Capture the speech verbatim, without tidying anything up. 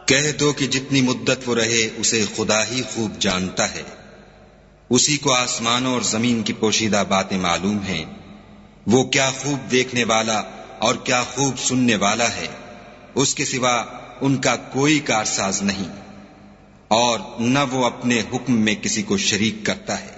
कह दो कि जितनी मुद्दत वो रहे उसे खुदा ही खूब जानता है। उसी को आसमानों और जमीन की पोशीदा बातें मालूम हैं। वो क्या खूब देखने वाला और क्या खूब सुनने वाला है। उसके सिवा उनका कोई कारसाज नहीं और न वो अपने हुक्म में किसी को शरीक करता है।